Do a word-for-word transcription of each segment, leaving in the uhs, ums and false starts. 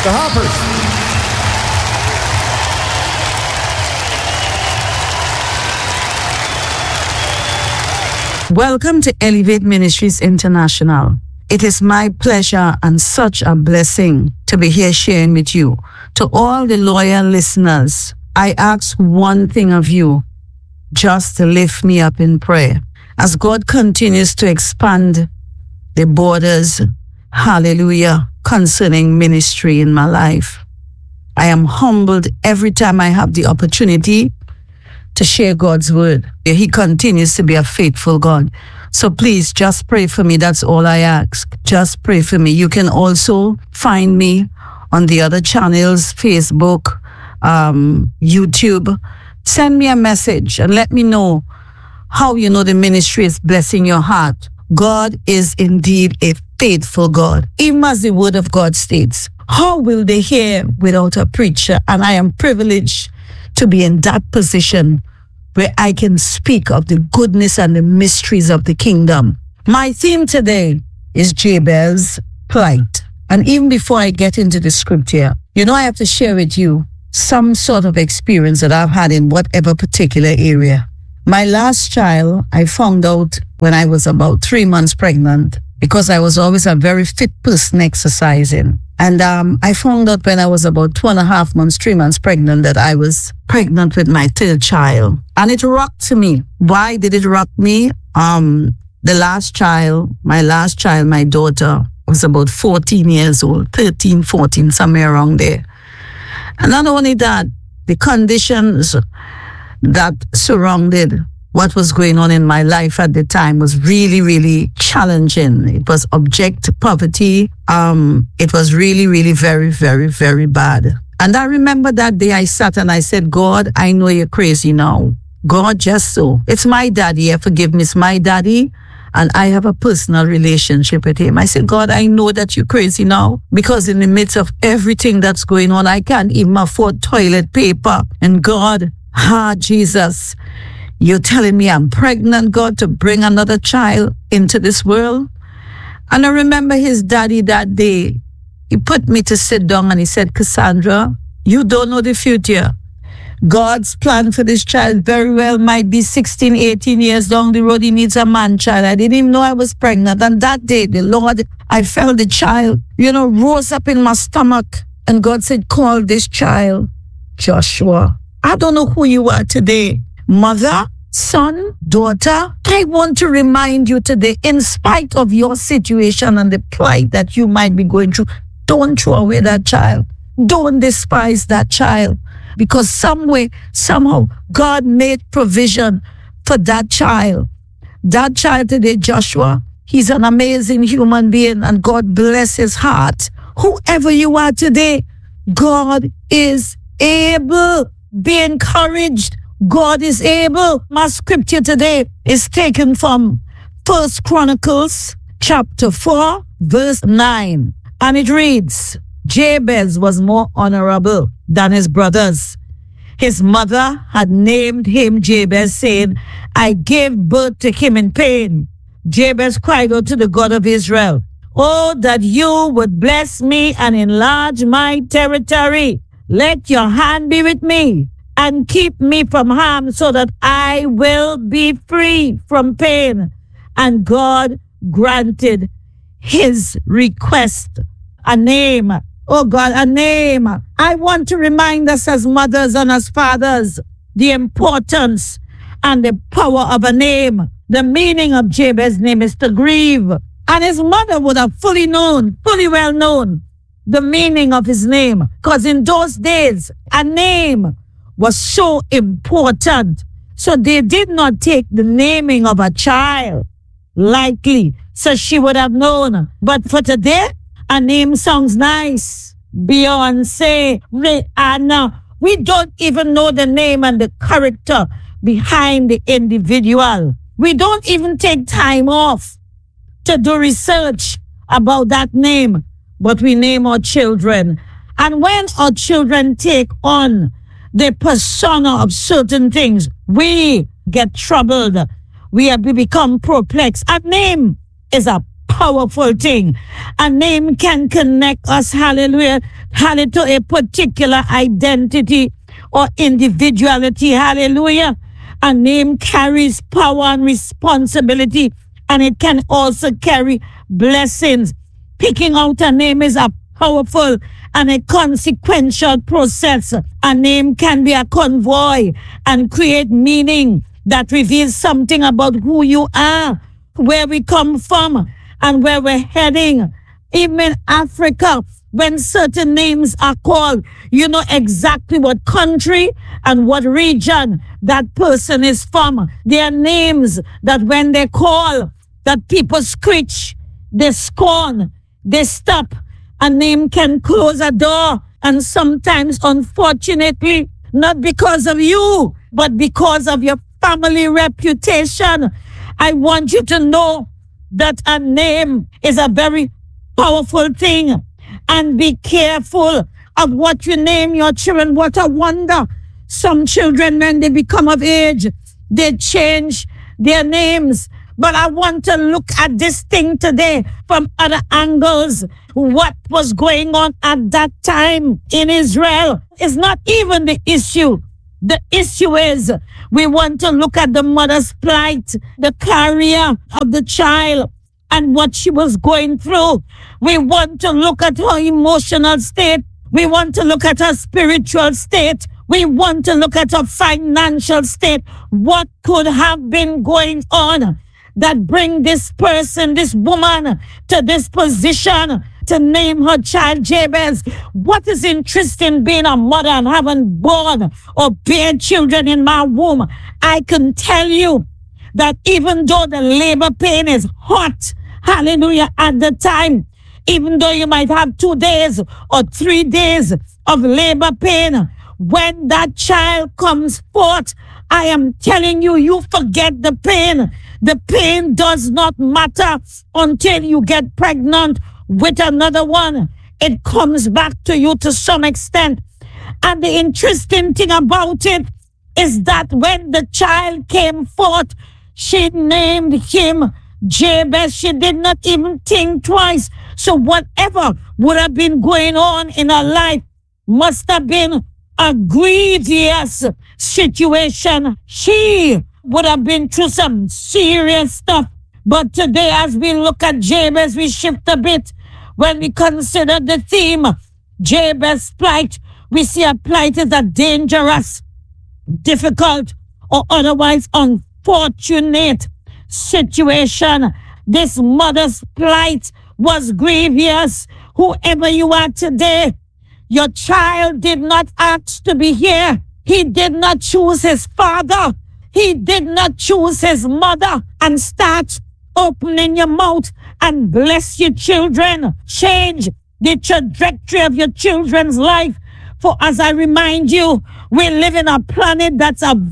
The Hoppers. Welcome to Elevate Ministries International. It is my pleasure and such a blessing to be here sharing with you. To all the loyal listeners, I ask one thing of you, just to lift me up in prayer. As God continues to expand the borders, hallelujah, concerning ministry in my life. I am humbled every time I have the opportunity to share God's word. He continues to be a faithful God. So please just pray for me. That's all I ask. Just pray for me. You can also find me on the other channels, Facebook, um, YouTube. Send me a message and let me know how you know the ministry is blessing your heart. God is indeed a faithful God. Even as the word of God states, how will they hear without a preacher? And I am privileged to be in that position where I can speak of the goodness and the mysteries of the kingdom. My theme today is Jabez's plight. And even before I get into the scripture, you know, I have to share with you some sort of experience that I've had in whatever particular area. My last child, I found out when I was about three months pregnant, because I was always a very fit person exercising. And um, I found out when I was about two and a half months, three months pregnant, that I was pregnant with my third child. And it rocked me. Why did it rock me? Um, the last child, my last child, my daughter, was about fourteen years old, thirteen, fourteen, somewhere around there. And not only that, the conditions that surrounded what was going on in my life at the time was really, really challenging. It was abject poverty. Um, it was really, really very, very, very bad. And I remember that day I sat and I said, God, I know you're crazy now. God, just so. It's my daddy. Forgive me. It's my daddy. And I have a personal relationship with him. I said, God, I know that you're crazy now, because in the midst of everything that's going on, I can't even afford toilet paper. And God, ah, Jesus, you're telling me I'm pregnant, God, to bring another child into this world? And I remember his daddy that day. He put me to sit down and he said, Cassandra, you don't know the future. God's plan for this child very well might be sixteen, eighteen years down the road. He needs a man child. I didn't even know I was pregnant. And that day, the Lord, I felt the child, you know, rose up in my stomach. And God said, call this child Joshua. I don't know who you are today. Mother, son, daughter, I want to remind you today, in spite of your situation and the plight that you might be going through, don't throw away that child. Don't despise that child, because some way, somehow, God made provision for that child. That child today, Joshua, he's an amazing human being, and God bless his heart. Whoever you are today, God is able. Be encouraged. God is able. My scripture today is taken from First Chronicles chapter four, verse nine. And it reads, Jabez was more honorable than his brothers. His mother had named him Jabez, saying, I gave birth to him in pain. Jabez cried out to the God of Israel, oh, that you would bless me and enlarge my territory. Let your hand be with me and keep me from harm, so that I will be free from pain. And God granted his request, a name. Oh God, a name. I want to remind us as mothers and as fathers the importance and the power of a name. The meaning of Jabez's name is to grieve. And his mother would have fully known, fully well known the meaning of his name. Because in those days, a name was so important. So they did not take the naming of a child lightly. So she would have known. But for today, a name sounds nice. Beyonce, Rihanna. We don't even know the name and the character behind the individual. We don't even take time off to do research about that name. But we name our children. And when our children take on the persona of certain things, we get troubled. We have become perplexed. A name is a powerful thing. A name can connect us, hallelujah, hallelujah, to a particular identity or individuality, hallelujah. A name carries power and responsibility, and it can also carry blessings. Picking out a name is a powerful and a consequential process. A name can be a convoy and create meaning that reveals something about who you are, where we come from, and where we're heading. Even in Africa, when certain names are called, you know exactly what country and what region that person is from. There are names that when they call, that people screech, they scorn, they stop. A name can close a door, and sometimes, unfortunately, not because of you, but because of your family reputation. I want you to know that a name is a very powerful thing, and be careful of what you name your children. What a wonder. Some children, when they become of age, they change their names. But I want to look at this thing today from other angles. What was going on at that time in Israel is not even the issue. The issue is we want to look at the mother's plight, the carrier of the child, and what she was going through. We want to look at her emotional state. We want to look at her spiritual state. We want to look at her financial state. What could have been going on that bring this person, this woman, to this position to name her child Jabez? What is interesting being a mother and having born or bear children in my womb? I can tell you that even though the labor pain is hot, hallelujah, at the time, even though you might have two days or three days of labor pain, when that child comes forth, I am telling you, you forget the pain. The pain does not matter until you get pregnant with another one. It comes back to you to some extent. And the interesting thing about it is that when the child came forth, she named him Jabez. She did not even think twice. So whatever would have been going on in her life must have been a grievous situation. She would have been through some serious stuff. But today, as we look at Jabez, we shift a bit. When we consider the theme, Jabez's plight, we see a plight is a dangerous, difficult, or otherwise unfortunate situation. This mother's plight was grievous. Whoever you are today, your child did not ask to be here. He did not choose his father. He did not choose his mother. And start opening your mouth and bless your children. Change the trajectory of your children's life. For as I remind you, we live in a planet that's a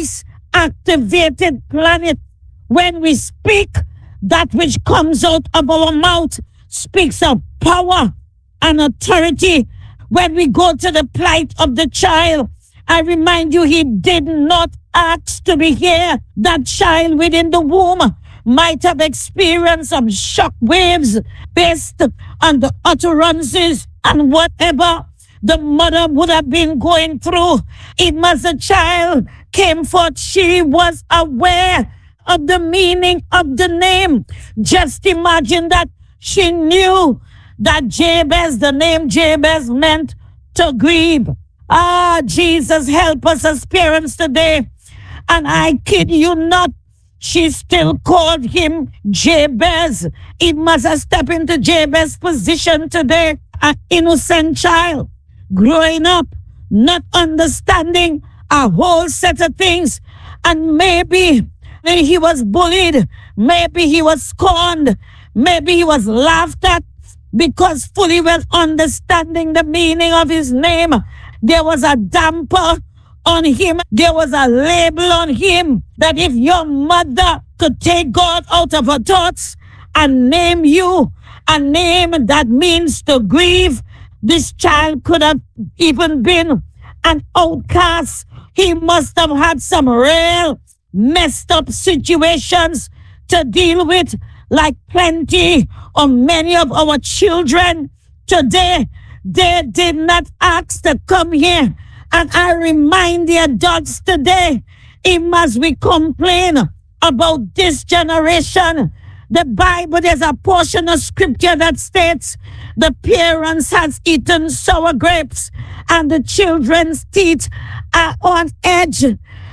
voice-activated planet. When we speak, that which comes out of our mouth speaks of power and authority. When we go to the plight of the child, I remind you, he did not ask to be here. That child within the womb might have experienced some shock waves based on the utterances and whatever the mother would have been going through. Even as the child came forth, she was aware of the meaning of the name. Just imagine that she knew that Jabez, the name Jabez, meant to grieve. Ah, Jesus, help us as parents today. And I kid you not, she still called him Jabez. It must have stepped into Jabez's position today. An innocent child growing up, not understanding a whole set of things. And maybe he was bullied. Maybe he was scorned. Maybe he was laughed at because fully well understanding the meaning of his name. There was a damper on him. There was a label on him that if your mother could take God out of her thoughts and name you a name that means to grieve, this child could have even been an outcast. He must have had some real messed up situations to deal with. like plenty or many of our children today, they did not ask to come here. And I remind the adults today, even as we complain about this generation, the Bible, there's a portion of scripture that states the parents has eaten sour grapes and the children's teeth are on edge.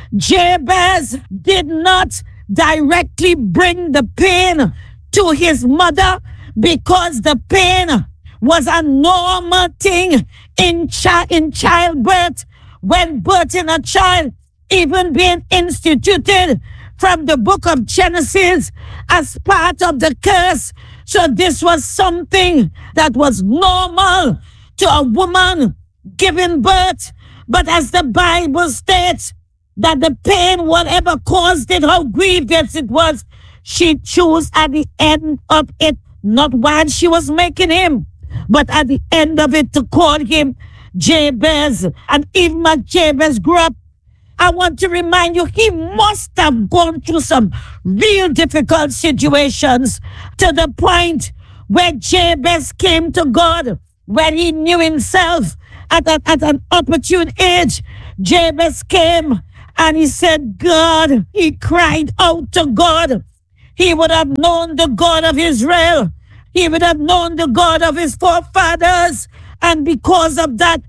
Jabez did not directly bring the pain to his mother because the pain was a normal thing in, chi- in childbirth, when birthing a child, even being instituted from the book of Genesis as part of the curse. So this was something that was normal to a woman giving birth. But as the Bible states, that the pain, whatever caused it, how grievous it was, she chose at the end of it, not while she was making him, but at the end of it to call him Jabez. And even as Jabez grew up, I want to remind you, he must have gone through some real difficult situations to the point where Jabez came to God, where he knew himself at, a, at an opportune age. Jabez came and he said, God, he cried out to God. He would have known the God of Israel. He would have known the God of his forefathers. And because of that,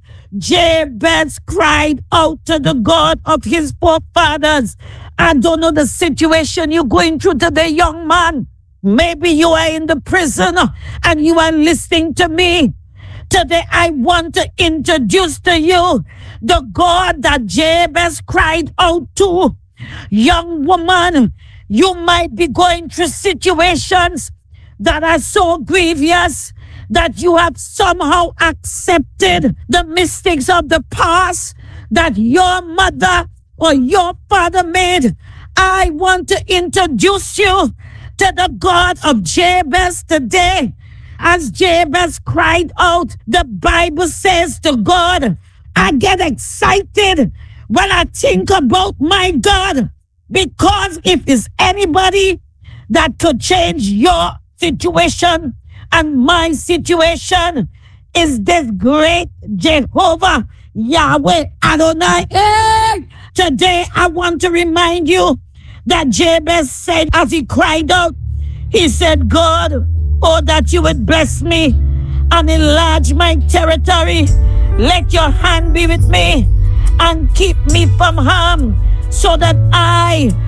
Jabez cried out to the God of his forefathers. I don't know the situation you're going through today, young man. Maybe you are in the prison and you are listening to me. Today, I want to introduce to you the God that Jabez cried out to. Young woman, you might be going through situations that are so grievous that you have somehow accepted the mistakes of the past that your mother or your father made. I want to introduce you to the God of Jabez today. As Jabez cried out, the Bible says to God, I get excited when I think about my God, because if there's anybody that could change your situation and my situation, is this great Jehovah, Yahweh Adonai. Hey! Today, I want to remind you that Jabez said as he cried out, he said, God, oh, that you would bless me and enlarge my territory. Let your hand be with me and keep me from harm, so that I